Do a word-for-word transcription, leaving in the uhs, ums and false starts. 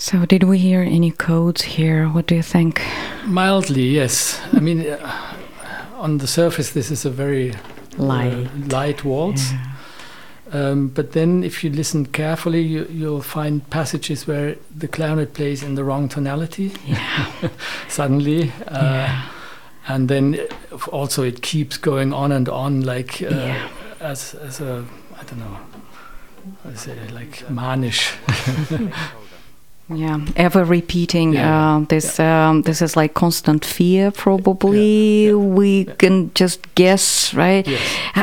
So did we hear any codes here? What do you think? Mildly, yes. I mean, uh, on the surface, this is a very Light. uh, light waltz. Yeah. Um, but then if you listen carefully, you, you'll find passages where the clarinet plays in the wrong tonality. Yeah. Suddenly. Uh, Yeah. And then also it keeps going on and on, like uh, Yeah. as as a, I don't know, I say like manish. Yeah, ever repeating. Yeah. Uh, this um, this is like constant fear. Probably Yeah. Yeah. we can just guess, right? Yes.